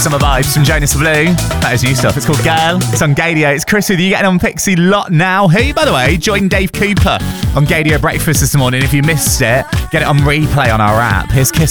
Summer Vibes from Jonas Blue. That is new stuff. It's called Girl. It's on Gadio. It's Chris with you, getting on Pixie Lot now. Who, by the way, joined Dave Cooper on Gadio Breakfast this morning. If you missed it, get it on replay on our app. Here's Kiss